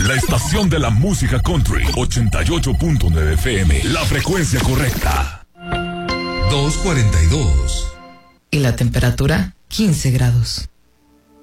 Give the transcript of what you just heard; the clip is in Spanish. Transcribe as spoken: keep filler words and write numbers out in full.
La estación de la música country, ochenta y ocho punto nueve F M, la frecuencia correcta. dos cuarenta y dos. Y la temperatura, quince grados.